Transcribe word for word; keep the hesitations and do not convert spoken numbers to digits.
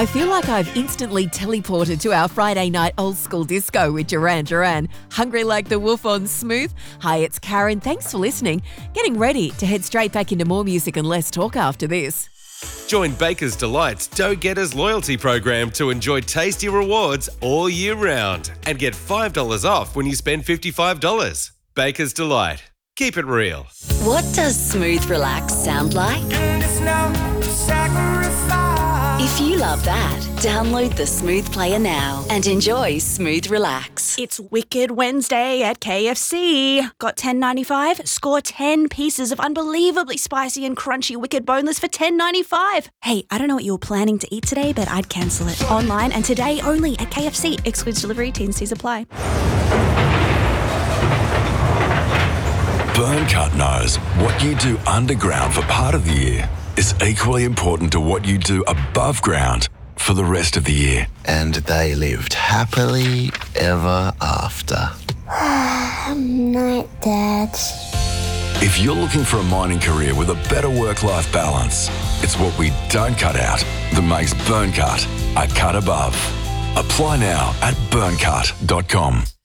I feel like I've instantly teleported to our Friday night old school disco with Duran Duran. Hungry like the wolf on Smooth? Hi, it's Karen. Thanks for listening. Getting ready to head straight back into more music and less talk after this. Join Baker's Delight's Dough Getters loyalty program to enjoy tasty rewards all year round and get five dollars off when you spend fifty-five dollars. Baker's Delight. Keep it real. What does Smooth Relax sound like? If you love that, download the Smooth Player now and enjoy Smooth Relax. It's Wicked Wednesday at K F C. Got ten ninety-five? Score ten pieces of unbelievably spicy and crunchy Wicked Boneless for ten ninety-five. Hey, I don't know what you were planning to eat today, but I'd cancel it. Online and today only at K F C. Excludes delivery, T's and C's apply. Burncut knows what you do underground for part of the year is equally important to what you do above ground for the rest of the year. And they lived happily ever after. Night, Dad. If you're looking for a mining career with a better work-life balance, it's what we don't cut out that makes Burncut a cut above. Apply now at burncut dot com.